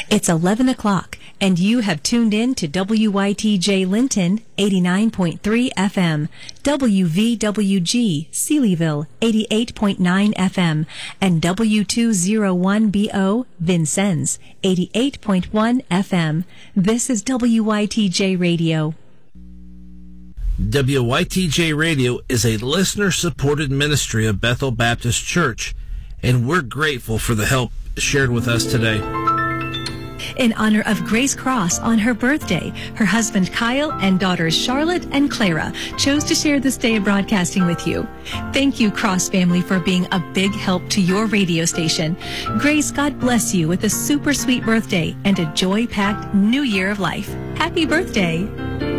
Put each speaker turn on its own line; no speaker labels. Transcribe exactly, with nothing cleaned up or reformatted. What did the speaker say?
It's eleven o'clock, and you have tuned in to W Y T J Linton, eighty-nine point three F M, W V W G Sealyville, eighty-eight point nine F M, and W two oh one B O Vincennes, eighty-eight point one F M. This is W Y T J Radio.
W Y T J Radio is a listener-supported ministry of Bethel Baptist Church, and we're grateful for the help shared with us today.
In honor of Grace Cross on her birthday, her husband Kyle and daughters Charlotte and Clara chose to share this day of broadcasting with you. Thank you, Cross family, for being a big help to your radio station. Grace, God bless you with a super sweet birthday and a joy-packed new year of life. Happy birthday!